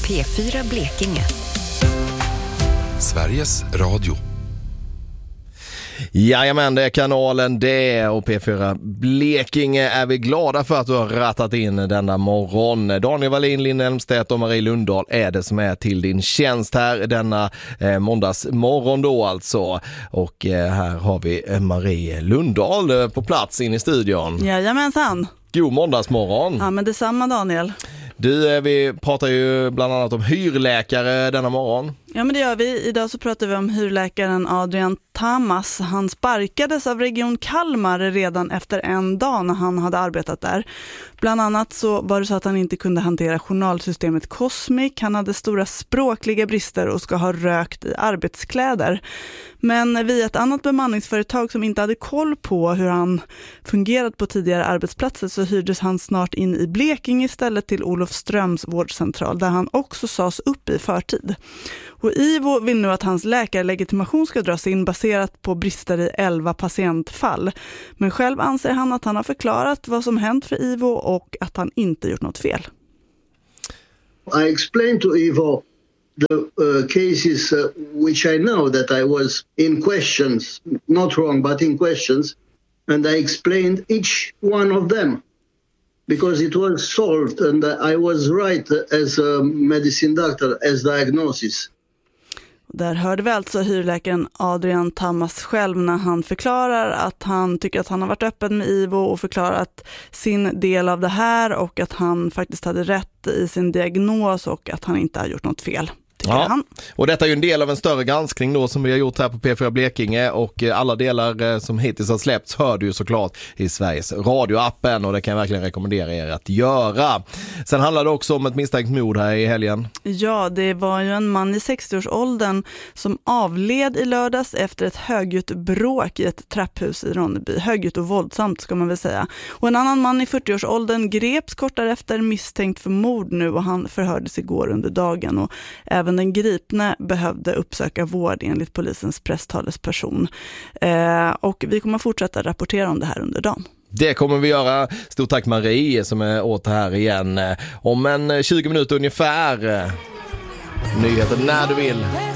P4 Blekinge. Sveriges Radio. Jajamän, det är kanalen det och P4 Blekinge är vi glada för att du har rattat in denna morgon. Daniel Wallin, Linn Elmstedt och Marie Lundahl är det som är till din tjänst här denna måndagsmorgon då alltså. Och här har vi Marie Lundahl på plats in i studion. Jajamensan. God måndagsmorgon. Ja, men detsamma Daniel. Du, vi pratar ju bland annat om hyrläkare denna morgon. Ja, men det gör vi. Idag så pratar vi om hyrläkaren Adrian Tamas. Han sparkades av Region Kalmar redan efter en dag när han hade arbetat där. Bland annat så var det så att han inte kunde hantera journalsystemet Cosmic. Han hade stora språkliga brister och ska ha rökt i arbetskläder. Men via ett annat bemanningsföretag som inte hade koll på hur han fungerat på tidigare arbetsplatser så hyrdes han snart in i Blekinge istället till Olofströms vårdcentral där han också sades upp i förtid. Och Ivo vill nu att hans läkarlegitimation ska dras in baserat på brister i 11 patientfall. Men själv anser han att han har förklarat vad som hänt för Ivo och att han inte gjort något fel. I explained to Ivo the cases which I know that I was in questions, not wrong, but in questions. And I explained each one of them because it was solved and I was right as a medicine doctor, as diagnosis. Där hörde vi alltså hyrläkaren Adrian Tamas själv när han förklarar att han tycker att han har varit öppen med Ivo och förklarat sin del av det här och att han faktiskt hade rätt i sin diagnos och att han inte har gjort något fel. Ja, och detta är ju en del av en större granskning då som vi har gjort här på P4 Blekinge och alla delar som hittills har släppts hör du ju såklart i Sveriges radioappen och det kan jag verkligen rekommendera er att göra. Sen handlar det också om ett misstänkt mord här i helgen. Ja, det var ju en man i 60-årsåldern som avled i lördags efter ett högljutt bråk i ett trapphus i Ronneby. Högljutt och våldsamt ska man väl säga. Och en annan man i 40-årsåldern greps kort därefter misstänkt för mord nu och han förhördes igår under dagen och även den gripne behövde uppsöka vård enligt polisens presstalesperson. Och vi kommer fortsätta rapportera om det här under dagen. Det kommer vi göra. Stort tack Marie som är åter här igen. Om en 20 minuter ungefär. Nyheter när du vill.